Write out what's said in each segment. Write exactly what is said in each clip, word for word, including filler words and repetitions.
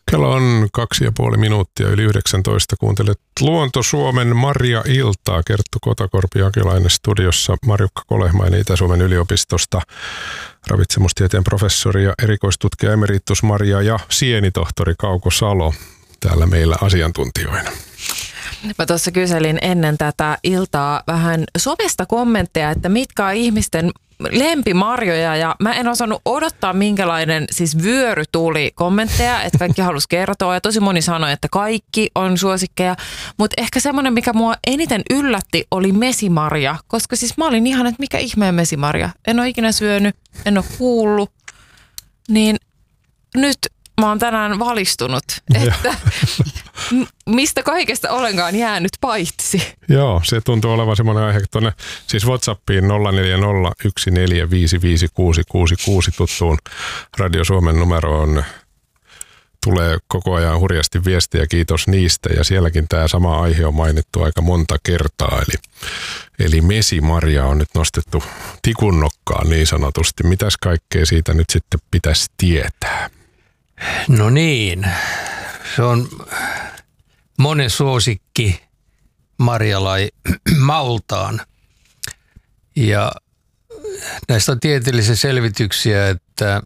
Kello on kaksi ja puoli minuuttia yli yhdeksäntoista. Kuuntelet Luonto Suomen Marja-iltaa. Kerttu Kotakorpi-Jokelainen studiossa, Marjukka Kolehmainen Itä-Suomen yliopistosta, ravitsemustieteen professori ja erikoistutkija emeritus Marja ja sienitohtori Kauko Salo täällä meillä asiantuntijoina. Mä tuossa kyselin ennen tätä iltaa vähän somesta kommentteja, että mitkä on ihmisten lempimarjoja, ja mä en osannut odottaa minkälainen siis vyöry tuli kommentteja, että kaikki halusi kertoa ja tosi moni sanoi, että kaikki on suosikkeja, mutta ehkä semmoinen, mikä mua eniten yllätti, oli mesimarja, koska siis mä olin ihan, että mikä ihmeen mesimarja, en ole ikinä syönyt, en ole kuullut, niin nyt mä oon tänään valistunut, että mistä kaikesta olenkaan jäänyt paitsi. Joo, se tuntuu olevan semmoinen aihe tuonne siis WhatsAppiin nolla neljä nolla yksi neljä viisi viisi kuusi kuusi kuusi tuttuun Radio Suomen numeroon. Tulee koko ajan hurjasti viestiä, kiitos niistä, ja sielläkin tämä sama aihe on mainittu aika monta kertaa, eli, eli mesimarja on nyt nostettu tikunnokkaan niin sanotusti. Mitäs kaikkea siitä nyt sitten pitäisi tietää? No niin, se on monen suosikki marjalai maultaan. Ja näistä on tieteellisiä selvityksiä, että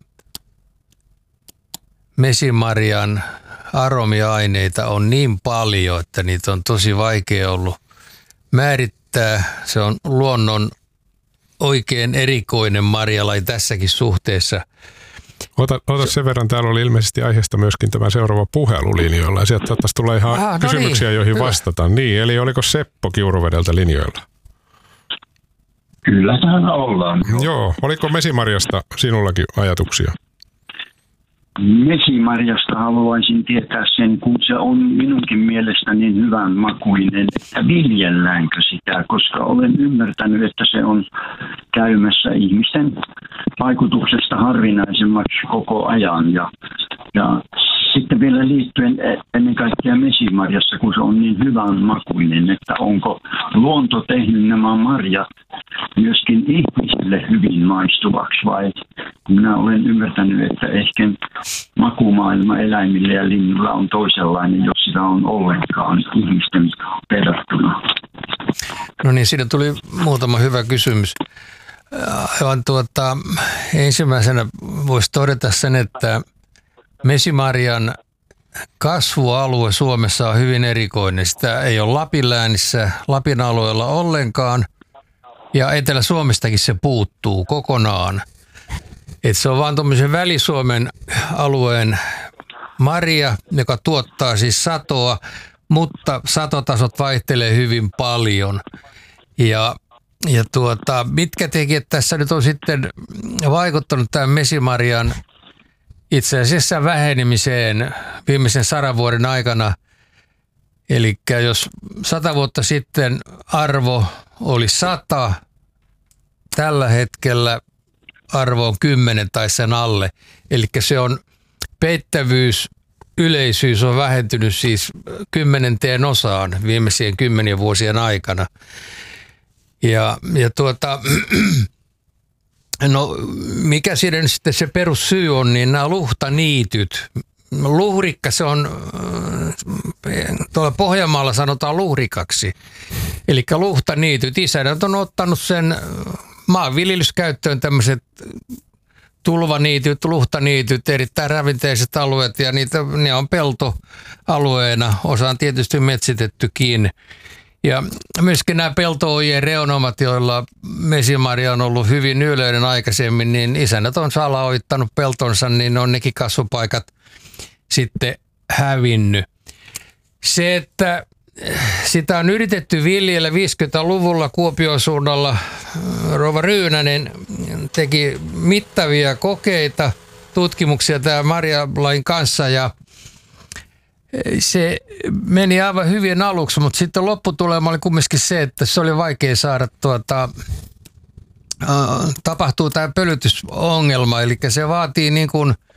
mesimarjan aromiaineita on niin paljon, että niitä on tosi vaikea ollut määrittää. Se on luonnon oikein erikoinen marjalai tässäkin suhteessa. Ota, ota sen verran, täällä oli ilmeisesti aiheesta myöskin tämä seuraava puhelu linjoilla, ja sieltä saattaisi tulla ihan ah, no kysymyksiä, niin, joihin hyvä. Vastata. Niin, eli oliko Seppo Kiuruvedeltä linjoilla? Kyllä täällä ollaan. Joo, oliko mesimarjasta sinullakin ajatuksia? Mesimarjasta haluaisin tietää sen, kun se on minunkin mielestä niin hyvän makuinen, että viljelläänkö sitä, koska olen ymmärtänyt, että se on käymässä ihmisten vaikutuksesta harvinaisemmaksi koko ajan. Ja, ja sitten vielä liittyen ennen kaikkea mesimarjassa, kun se on niin hyvän makuinen, että onko luonto tehnyt nämä marjat myöskin ihmisille hyvin maistuvaksi, vai minä olen ymmärtänyt, että ehkä makumaailma eläimille ja linnuilla on toisenlainen, jos sitä on ollenkaan ihmisten verrattuna. No niin, siinä tuli muutama hyvä kysymys. Aivan tuota, ensimmäisenä voisi todeta sen, että mesimarjan kasvualue Suomessa on hyvin erikoinen. Sitä ei ole Lapin läänissä, Lapin alueella ollenkaan, ja Etelä-Suomestakin se puuttuu kokonaan. Et se on vaan tuommoisen Väli-Suomen alueen marja, joka tuottaa siis satoa, mutta satotasot vaihtelee hyvin paljon. Ja, ja tuota, mitkä tekijät tässä nyt on sitten vaikuttanut tämän mesimarjan itse asiassa vähenemiseen viimeisen sadan vuoden aikana? Eli jos sata vuotta sitten arvo oli sata, tällä hetkellä arvo on kymmenen tai sen alle. Eli se on peittävyys, yleisyys on vähentynyt siis kymmenenteen osaan viimeisien kymmenien vuosien aikana. Ja, ja tuota, no mikä siinä sitten se perussyy on, niin nämä luhtaniityt. Luhrikka, se on, tuolla Pohjanmaalla sanotaan luhrikaksi. Eli luhtaniityt, isännät on ottanut sen maanviljelyskäyttöön tämmöiset tulvaniityt, luhtaniityt, erittäin ravinteiset alueet, ja niitä, ne on peltoalueena, osa on tietysti metsitettykin. Ja myöskin nämä pelto-ojien reunomat, joilla mesimarja on ollut hyvin yleinen aikaisemmin, niin isännät on salaoittanut peltonsa, niin on nekin kasvupaikat sitten hävinnyt. Se, että sitä on yritetty viljellä viisikymmentäluvulla Kuopion suunnalla, rouva Ryynänen teki mittavia kokeita, tutkimuksia tämän marjalain kanssa, ja se meni aivan hyvin aluksi, mutta sitten lopputulema oli kumminkin se, että se oli vaikea saada tuota, äh, tapahtuu tämä pölytysongelma, eli se vaatii niin kuin